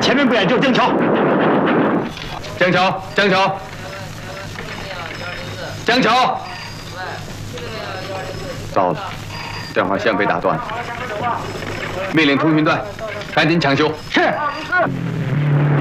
前面不远就是郑桥。 郑桥，郑桥，郑桥！糟了，电话线被打断了。命令通讯段，赶紧抢修。 是。